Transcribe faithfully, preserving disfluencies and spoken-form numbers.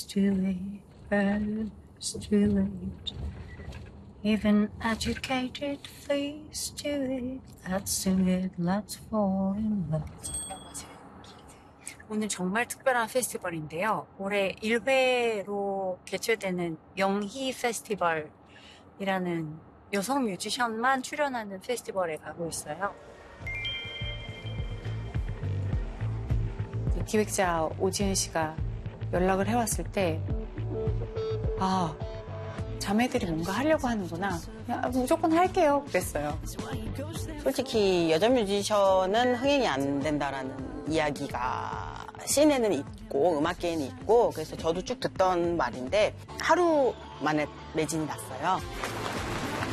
too late, first too late. Even educated flees to it. Let's do it, let's fall in love. 오늘 정말 특별한 페스티벌인데요. 올해 일 회로 개최되는 영희 페스티벌이라는 여성 뮤지션만 출연하는 페스티벌에 가고 있어요. 기획자 오지은 씨가 연락을 해왔을 때 아, 자매들이 뭔가 하려고 하는구나. 그냥 무조건 할게요. 그랬어요. 솔직히 여자 뮤지션은 흥행이 안 된다라는 이야기가 씬에는 있고 음악계에는 있고 그래서 저도 쭉 듣던 말인데 하루 만에 매진이 났어요.